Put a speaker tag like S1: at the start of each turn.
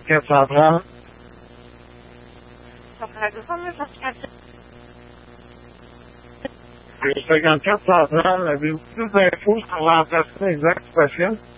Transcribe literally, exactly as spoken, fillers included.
S1: quatre cent trente. cinquante-quatre cent trente, avez-vous plus d'infos sur l'emplacement exact du patient?